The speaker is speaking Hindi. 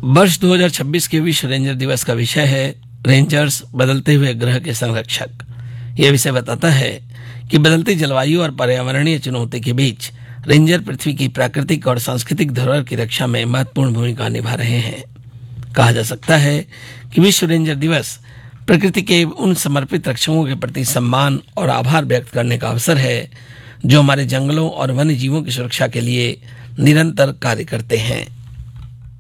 वर्ष 2026 के विश्व रेंजर दिवस का विषय है रेंजर्स, बदलते हुए ग्रह के संरक्षक। यह विषय बताता है कि बदलती जलवायु और पर्यावरणीय चुनौती के बीच रेंजर पृथ्वी की प्राकृतिक और सांस्कृतिक धरोहर की रक्षा में महत्वपूर्ण भूमिका निभा रहे हैं। कहा जा सकता है कि विश्व रेंजर दिवस प्रकृति के उन समर्पित रक्षकों के प्रति सम्मान और आभार व्यक्त करने का अवसर है जो हमारे जंगलों और वन्य जीवों की सुरक्षा के लिए निरंतर कार्य करते हैं।